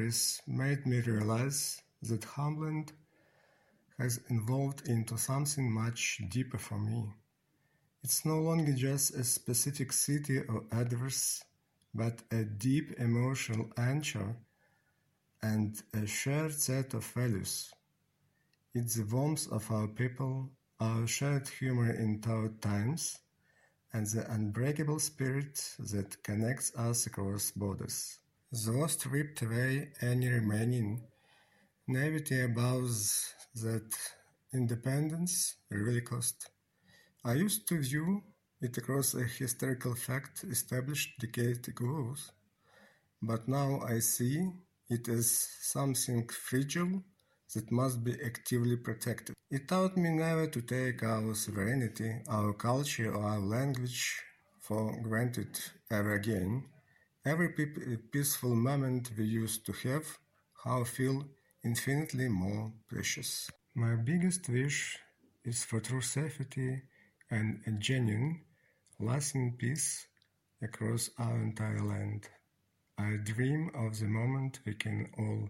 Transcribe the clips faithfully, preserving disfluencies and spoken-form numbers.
memories made me realize that Homeland has evolved into something much deeper for me. It's no longer just a specific city or address, but a deep emotional anchor and a shared set of values. It's the warmth of our people, our shared humor in tough times, and the unbreakable spirit that connects us across borders. Though stripped away any remaining naivety about that independence really cost. I used to view it across a historical fact established decades ago, but now I see it as something fragile that must be actively protected. It taught me never to take our sovereignty, our culture, or our language for granted ever again. Every pe- peaceful moment we used to have, how feel infinitely more precious. My biggest wish is for true safety and a genuine, lasting peace across our entire land. I dream of the moment we can all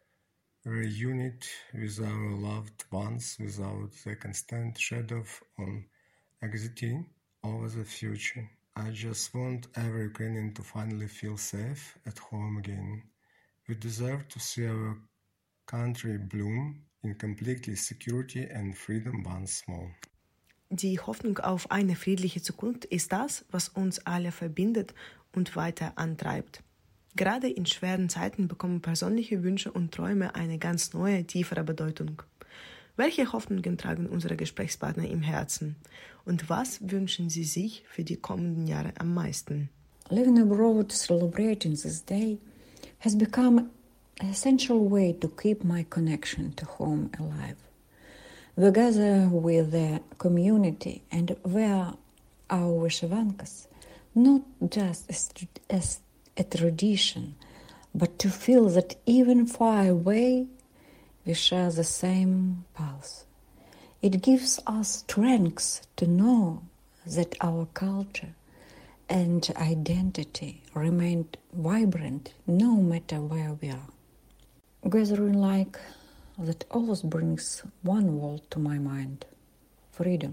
reunite with our loved ones without the constant shadow on anxiety over the future. I just want every Ukrainian to finally feel safe at home again. We deserve to see our country bloom in complete security and freedom once more. Die Hoffnung auf eine friedliche Zukunft ist das, was uns alle verbindet und weiter antreibt. Gerade in schweren Zeiten bekommen persönliche Wünsche und Träume eine ganz neue, tiefere Bedeutung. Welche Hoffnungen tragen unsere Gesprächspartner im Herzen? Und was wünschen sie sich für die kommenden Jahre am meisten? Living abroad, celebrating this day, has become an essential way to keep my connection to home alive. We gather with the community and wear our vyshyvankas, not just as, as a tradition, but to feel that even far away, we share the same pulse. It gives us strength to know that our culture and identity remain vibrant no matter where we are. Gathering like that always brings one word to my mind: freedom.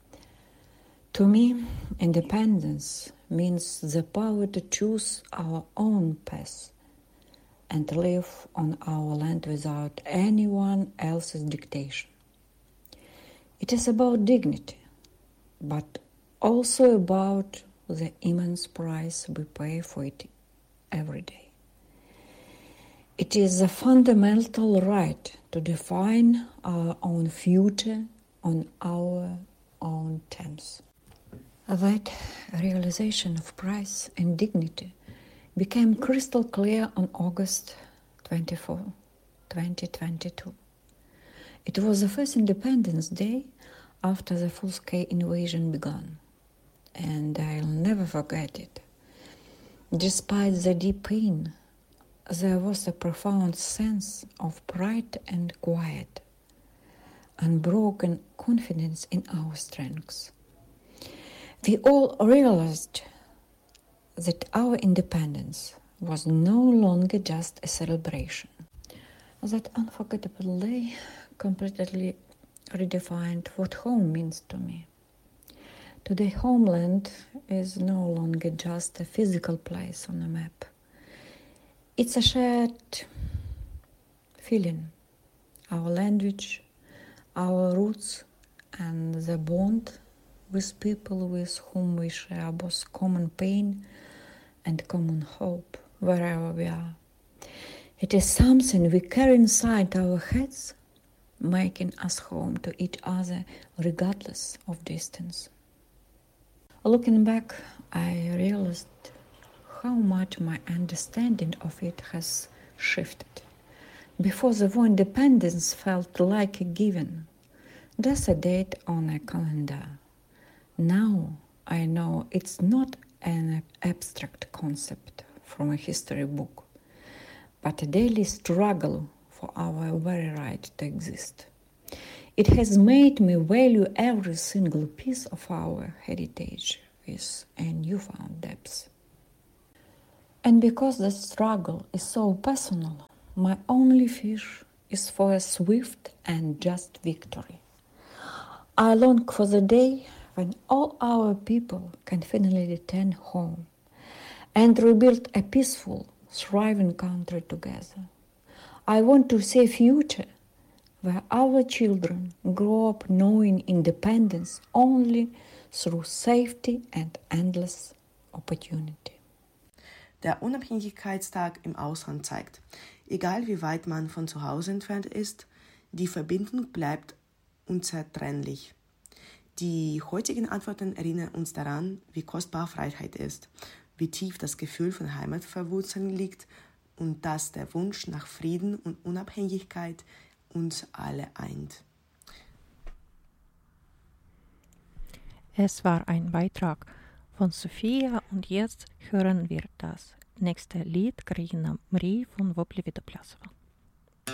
To me, independence means the power to choose our own path and live on our land without anyone else's dictation. It is about dignity, but also about the immense price we pay for it every day. It is a fundamental right to define our own future on our own terms. That realization of price and dignity became crystal clear on August twenty-fourth, twenty twenty-two. It was the first Independence Day after the full-scale invasion began, and I'll never forget it. Despite the deep pain, there was a profound sense of pride and quiet, unbroken confidence in our strengths. We all realized that our independence was no longer just a celebration. That unforgettable day completely redefined what home means to me. Today, homeland is no longer just a physical place on a map. It's a shared feeling, our language, our roots, and the bond with people with whom we share both common pain and common hope wherever we are. It is something we carry inside our heads, making us home to each other regardless of distance. Looking back, I realized how much my understanding of it has shifted. Before the war, independence felt like a given, just a date on a calendar. Now I know it's not an abstract concept from a history book, but a daily struggle for our very right to exist. It has made me value every single piece of our heritage with a newfound depth. And because the struggle is so personal, my only wish is for a swift and just victory. I long for the day when all our people can finally return home and rebuild a peaceful, thriving country together. I want to see a future where our children grow up knowing independence only through safety and endless opportunity. Der Unabhängigkeitstag im Ausland zeigt, egal wie weit man von zu Hause entfernt ist, die Verbindung bleibt unzertrennlich. Die heutigen Antworten erinnern uns daran, wie kostbar Freiheit ist, wie tief das Gefühl von Heimatverwurzeln liegt und dass der Wunsch nach Frieden und Unabhängigkeit uns alle eint. Es war ein Beitrag von Sophia und jetzt hören wir das nächste Lied Karina Marie von Вопли Видоплясова.